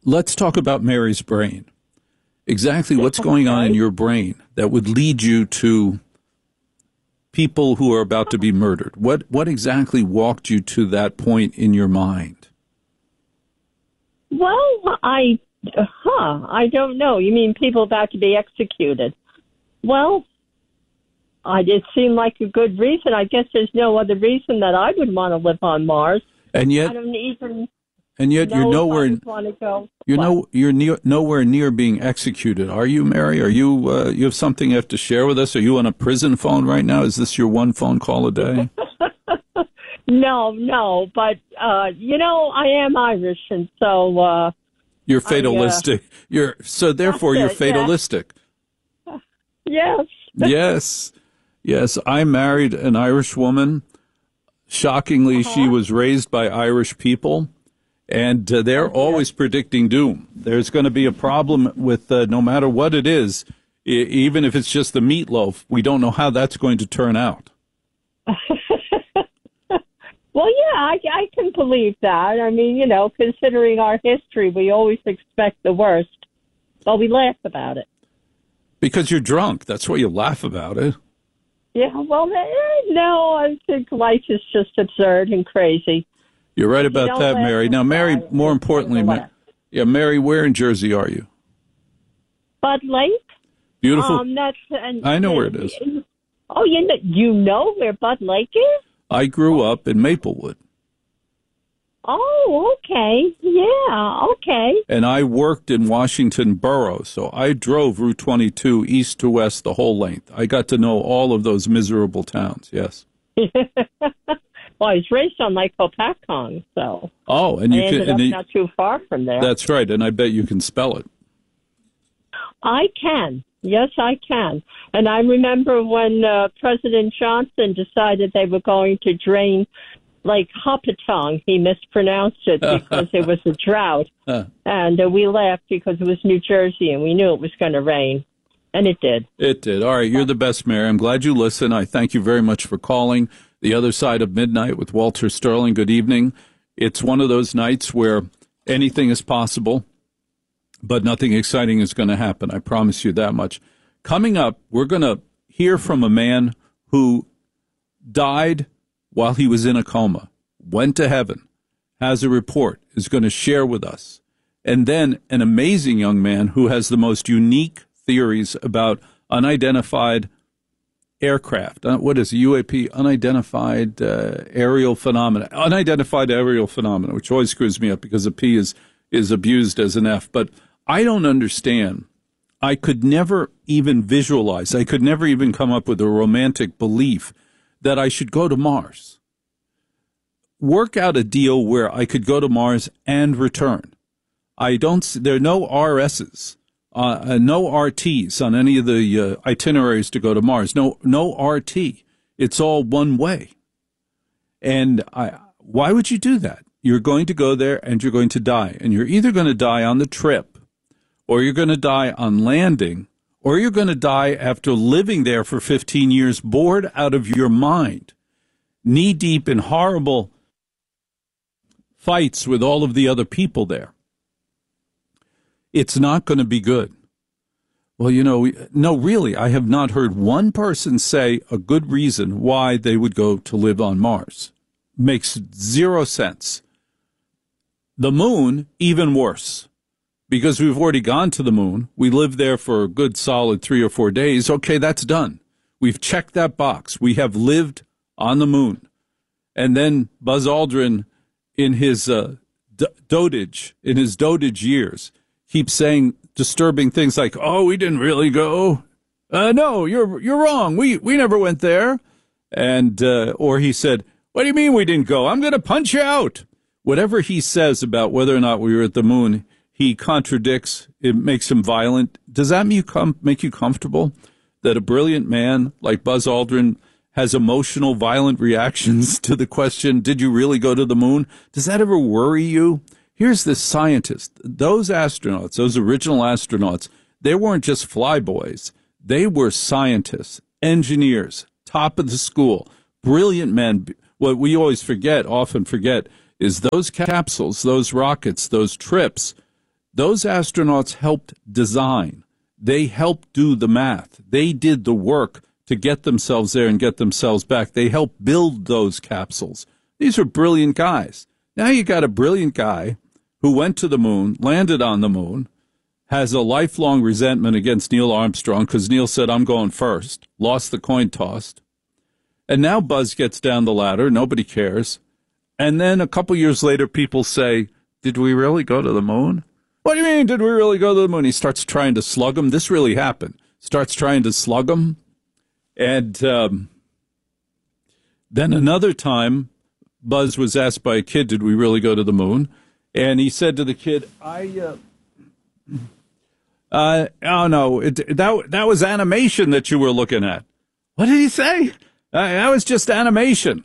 let's talk about Mary's brain. Exactly what's going on in your brain that would lead you to people who are about to be murdered? What exactly walked you to that point in your mind? Well, I don't know. You mean people about to be executed? Well, it seemed like a good reason. I guess there's no other reason that I would want to live on Mars. And yet, I don't even. And yet, you're nowhere. You're nowhere near being executed, are you, Mary? Are you? You have something you have to share with us? Are you on a prison phone right now? Is this your one phone call a day? No. But I am Irish, and so you're fatalistic. You're fatalistic. Yeah. Yes. Yes. I married an Irish woman. Shockingly, she was raised by Irish people. And they're always predicting doom. There's going to be a problem with no matter what it is, even if it's just the meatloaf. We don't know how that's going to turn out. Well, yeah, I can believe that. I mean, considering our history, we always expect the worst, but we laugh about it. Because you're drunk. That's why you laugh about it. Yeah, well, no, I think life is just absurd and crazy. You're right about that, Mary. Now, Mary, more importantly, Mary, where in Jersey are you? Bud Lake. Beautiful. I know where it is. Oh, you know where Bud Lake is? I grew up in Maplewood. Oh, okay. Yeah, okay. And I worked in Washington Borough, so I drove Route 22 east to west the whole length. I got to know all of those miserable towns, yes. Well, I was raised on Lake Hopatcong, so. Oh, and you can, not too far from there. That's right, and I bet you can spell it. I can. Yes, I can. And I remember when President Johnson decided they were going to drain Lake Hopatcong. He mispronounced it because it was a drought, and we laughed because it was New Jersey, and we knew it was going to rain, and it did. It did. All right, you're the best, Mary. I'm glad you listen. I thank you very much for calling. The Other Side of Midnight with Walter Sterling. Good evening. It's one of those nights where anything is possible, but nothing exciting is going to happen. I promise you that much. Coming up, we're going to hear from a man who died while he was in a coma, went to heaven, has a report, is going to share with us. And then an amazing young man who has the most unique theories about unidentified aircraft. What is UAP? Unidentified aerial phenomena. Unidentified aerial phenomena, which always screws me up because a P is abused as an F. But I don't understand. I could never even visualize. I could never even come up with a romantic belief that I should go to Mars. Work out a deal where I could go to Mars and return. There are no RSs. No RTs on any of the itineraries to go to Mars. No RT. It's all one way. And why would you do that? You're going to go there and you're going to die. And you're either going to die on the trip, or you're going to die on landing, or you're going to die after living there for 15 years, bored out of your mind, knee-deep in horrible fights with all of the other people there. It's not going to be good. Well, no, really, I have not heard one person say a good reason why they would go to live on Mars. Makes zero sense. The moon, even worse, because we've already gone to the moon. We lived there for a good solid 3 or 4 days. Okay, that's done. We've checked that box. We have lived on the moon. And then Buzz Aldrin, in his dotage years, keeps saying disturbing things like, "Oh, we didn't really go. No, you're wrong. We never went there." And or he said, "What do you mean we didn't go? I'm going to punch you out." Whatever he says about whether or not we were at the moon, he contradicts. It makes him violent. Does that make you comfortable that a brilliant man like Buzz Aldrin has emotional, violent reactions to the question, "Did you really go to the moon?" Does that ever worry you? Here's this scientist. Those astronauts, those original astronauts, they weren't just flyboys. They were scientists, engineers, top of the school, brilliant men. What we always often forget, is those capsules, those rockets, those trips, Those astronauts helped design. They helped do the math. They did the work to get themselves there and get themselves back. They helped build those capsules. These are brilliant guys. Now you got a brilliant guy who went to the moon, landed on the moon, has a lifelong resentment against Neil Armstrong because Neil said, I'm going first, lost the coin toss. And now Buzz gets down the ladder. Nobody cares. And then a couple years later, people say, did we really go to the moon? What do you mean, did we really go to the moon? He starts trying to slug him. This really happened. Starts trying to slug him. And then another time, Buzz was asked by a kid, did we really go to the moon? And he said to the kid, oh, no, that was animation that you were looking at. What did he say? That was just animation.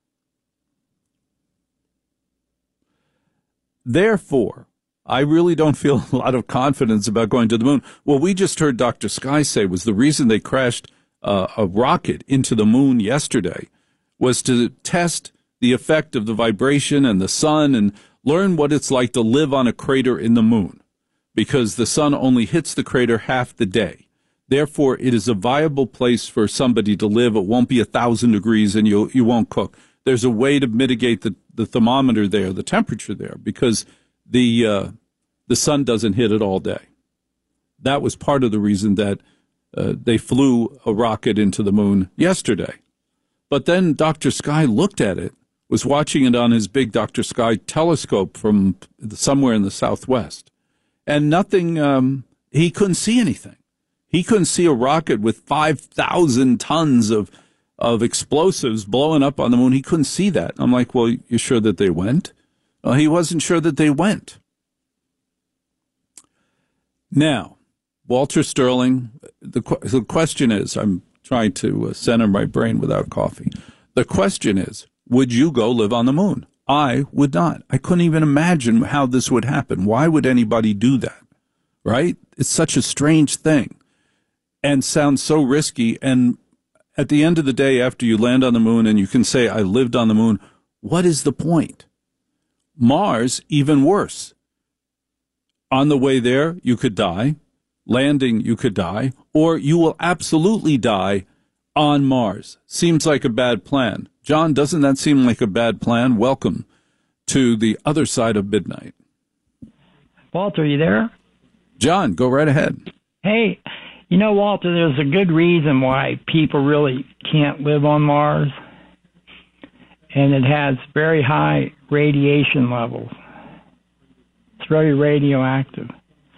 Therefore, I really don't feel a lot of confidence about going to the moon. Well, we just heard Dr. Sky say was the reason they crashed a rocket into the moon yesterday was to test the effect of the vibration and the sun and learn what it's like to live on a crater in the moon, because the sun only hits the crater half the day. Therefore, it is a viable place for somebody to live. It won't be 1,000 degrees and you won't cook. There's a way to mitigate the thermometer there, the temperature there, because the sun doesn't hit it all day. That was part of the reason that they flew a rocket into the moon yesterday. But then Dr. Sky looked at it, was watching it on his big Dr. Sky telescope from somewhere in the Southwest, and nothing, he couldn't see anything. He couldn't see a rocket with 5,000 tons of explosives blowing up on the moon. He couldn't see that. I'm like, well, you sure that they went? Well, he wasn't sure that they went. Now, Walter Sterling, the question is, I'm trying to center my brain without coffee. The question is, would you go live on the moon? I would not. I couldn't even imagine how this would happen. Why would anybody do that? Right? It's such a strange thing and sounds so risky. And at the end of the day, after you land on the moon and you can say, I lived on the moon, what is the point? Mars, even worse. On the way there, you could die. Landing, you could die. Or you will absolutely die on Mars. Seems like a bad plan. John, doesn't that seem like a bad plan? Welcome to the other side of midnight. Walter, you there? John, go right ahead. Hey, you know, Walter, there's a good reason why people really can't live on Mars. And it has very high radiation levels. It's very radioactive.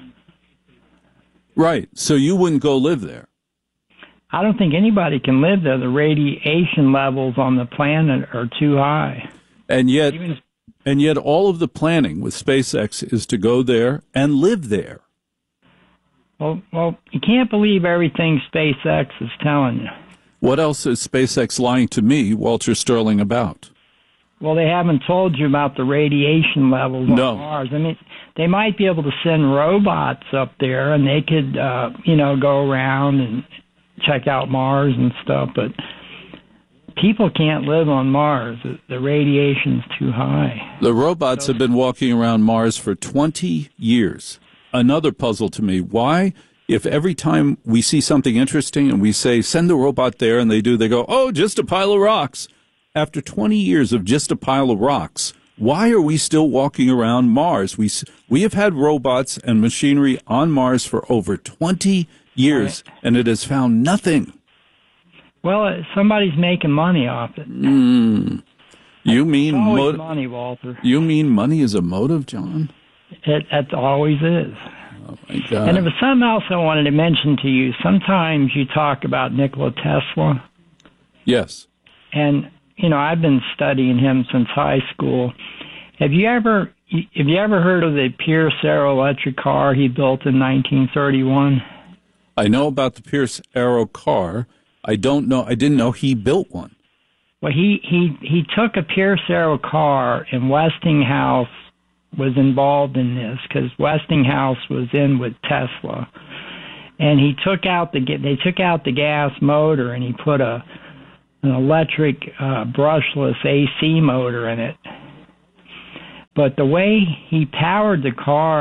Right. So you wouldn't go live there. I don't think anybody can live there. The radiation levels on the planet are too high. And yet all of the planning with SpaceX is to go there and live there. Well, you can't believe everything SpaceX is telling you. What else is SpaceX lying to me, Walter Sterling, about? Well, they haven't told you about the radiation levels on Mars. I mean, they might be able to send robots up there, and they could, go around and check out Mars and stuff, but people can't live on Mars. The radiation's too high. The robots have been walking around Mars for 20 years. Another puzzle to me. Why, if every time we see something interesting and we say, send the robot there, and they go, oh, just a pile of rocks. After 20 years of just a pile of rocks, why are we still walking around Mars? We have had robots and machinery on Mars for over 20 years, right, and it has found nothing. Well, somebody's making money off it. You mean money, Walter? You mean money is a motive, John? It always is. Oh, my God. And there was something else I wanted to mention to you. Sometimes you talk about Nikola Tesla. Yes. And, I've been studying him since high school. Have you ever heard of the Pierce Arrow electric car he built in 1931? I know about the Pierce Arrow car. I didn't know he built one. Well, he took a Pierce Arrow car, and Westinghouse was involved in this because Westinghouse was in with Tesla, and they took out the gas motor, and he put an electric brushless AC motor in it. But the way he powered the car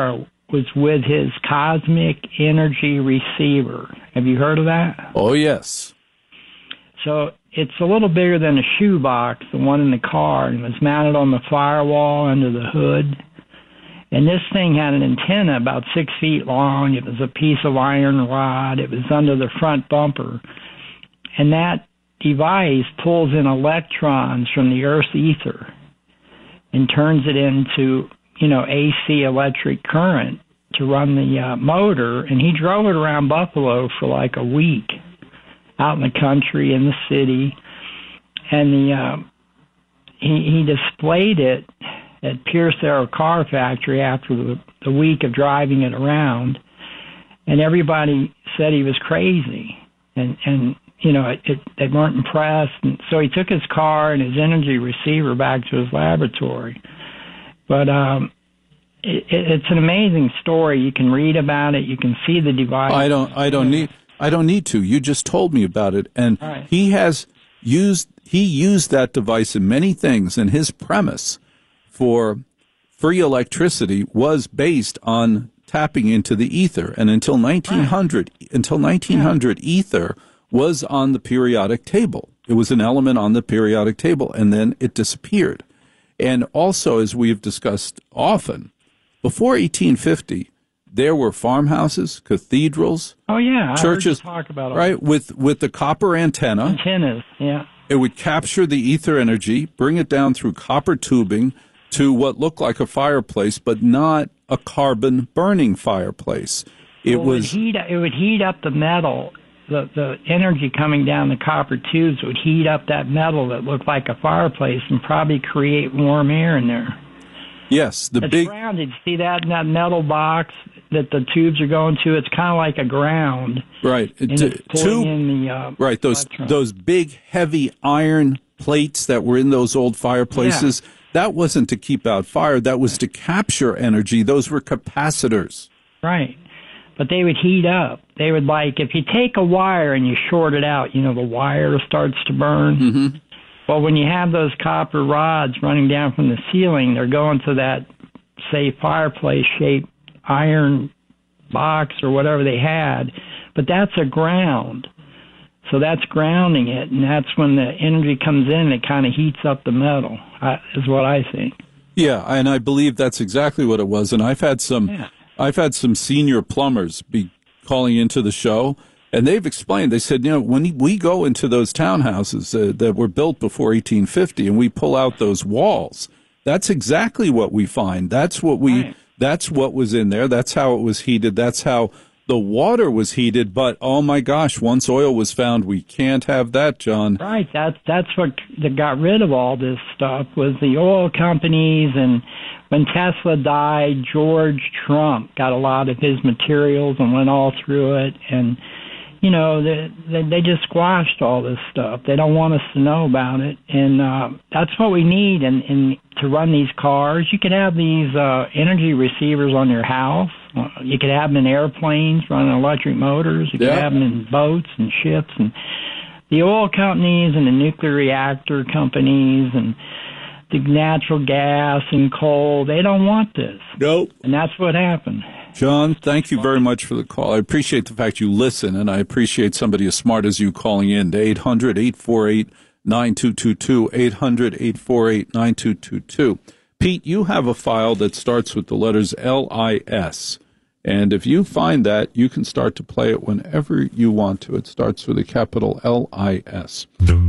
was with his cosmic energy receiver. Have you heard of that? Oh, yes. So it's a little bigger than a shoebox, the one in the car, and it was mounted on the firewall under the hood. And this thing had an antenna about 6 feet long. It was a piece of iron rod. It was under the front bumper. And that device pulls in electrons from the Earth's ether and turns it into, AC electric current to run the motor. And he drove it around Buffalo for like a week, out in the country, in the city. And he displayed it at Pierce Arrow Car Factory after the week of driving it around. And everybody said he was crazy. And they weren't impressed. And so he took his car and his energy receiver back to his laboratory. But it's an amazing story. You can read about it. You can see the device. I don't need to. You just told me about it, and right. He used that device in many things, and his premise for free electricity was based on tapping into the ether. And until 1900, ether was on the periodic table. It was an element on the periodic table, and then it disappeared. And also, as we've discussed often, before 1850, there were farmhouses, cathedrals, churches, talk about right, with the copper antennas, yeah. It would capture the ether energy, bring it down through copper tubing to what looked like a fireplace, but not a carbon burning fireplace. It would heat up the metal. The energy coming down the copper tubes would heat up that metal that looked like a fireplace and probably create warm air in there. Yes, it's grounded. See that in that metal box that the tubes are going to? It's kind of like a ground. Right. And it's pulling in the right. Those big heavy iron plates that were in those old fireplaces. Yeah. That wasn't to keep out fire. That was to capture energy. Those were capacitors. Right. But they would heat up. They would, if you take a wire and you short it out, the wire starts to burn. Mm-hmm. Well, when you have those copper rods running down from the ceiling, they're going to that, say, fireplace-shaped iron box or whatever they had. But that's a ground. So that's grounding it, and that's when the energy comes in and it kind of heats up the metal, is what I think. Yeah, and I believe that's exactly what it was. And I've had some senior plumbers be calling into the show, and they've explained. They said, when we go into those townhouses that were built before 1850, and we pull out those walls, that's exactly what we find. That's what That's what was in there. That's how it was heated. That's how the water was heated. But oh my gosh, once oil was found, we can't have that, John. Right. That's what got rid of all this stuff was the oil companies. And when Tesla died, George Trump got a lot of his materials and went all through it. And they just squashed all this stuff. They don't want us to know about it. And that's what we need to run these cars. You could have these energy receivers on your house. You could have them in airplanes running electric motors. You could have them in boats and ships. And the oil companies and the nuclear reactor companies and the natural gas and coal, they don't want this. Nope. And that's what happened. John, thank you very much for the call. I appreciate the fact you listen, and I appreciate somebody as smart as you calling in to 800-848-9222, 800-848-9222. Pete, you have a file that starts with the letters LIS, and if you find that, you can start to play it whenever you want to. It starts with a capital LIS.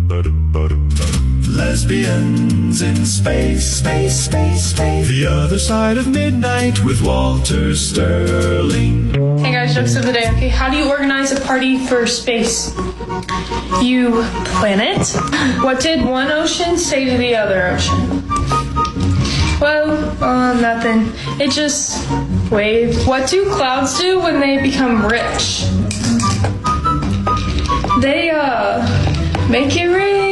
Lesbians in space, space, space, space. The Other Side of Midnight with Walter Sterling. Hey guys, jokes of the day. Okay, how do you organize a party for space? You plan it. What did one ocean say to the other ocean? Well, nothing. It just waved. What do clouds do when they become rich? They, make it rain.